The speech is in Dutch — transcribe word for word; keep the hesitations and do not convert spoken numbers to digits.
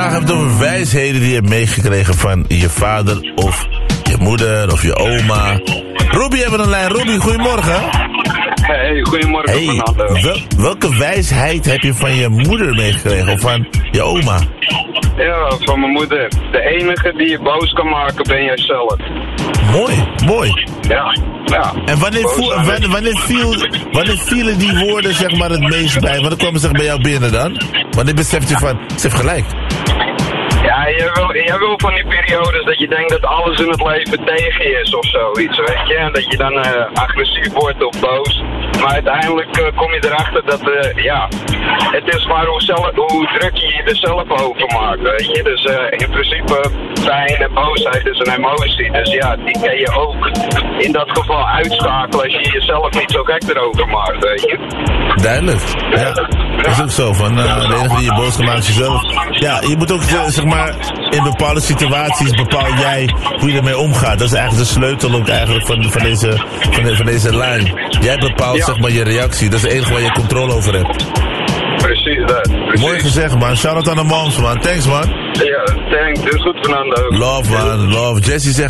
vandaag hebben het over wijsheden die je hebt meegekregen van je vader of je moeder of je oma. Robbie hebben we een lijn. Robbie, goedemorgen. Hey, goedemorgen Hey, Fernando. wel, welke wijsheid heb je van je moeder meegekregen of van je oma? Ja, van mijn moeder. De enige die je boos kan maken ben jijzelf. Mooi, mooi. Ja, ja. En wanneer, Boos voel, zijn. wanneer, wanneer, viel, wanneer vielen die woorden zeg maar het meest bij? Wanneer kwamen ze bij jou binnen dan? Wanneer beseft je van, ze heeft gelijk? Ja, jij wil, jij wil van die periodes dat je denkt dat alles in het leven tegen je is of zoiets, weet je. En dat je dan uh, agressief wordt of boos. Maar uiteindelijk uh, kom je erachter dat, uh, ja, het is maar hoe, zelf, hoe druk je je er zelf over maakt, weet je. Dus uh, in principe, pijn en boosheid is een emotie. Dus ja, die kan je ook in dat geval uitschakelen als je jezelf niet zo gek erover maakt, weet je. Duidelijk. Ja, dat is ook zo. Van, uh, de enige die je boos kan maken is jezelf. Ja, je moet ook, uh, zeg maar, in bepaalde situaties bepaal jij hoe je ermee omgaat. Dat is eigenlijk de sleutel ook eigenlijk van, van, deze, van, de, van deze lijn. Jij bepaalt, Ja. zeg maar, je reactie. Dat is het enige waar je controle over hebt. Precies dat. Precies. Mooi gezegd, man. Shout-out aan de moms, man. Thanks, man. Ja, thanks. Dus goed, Fernando. Love, man. Love. Jesse zegt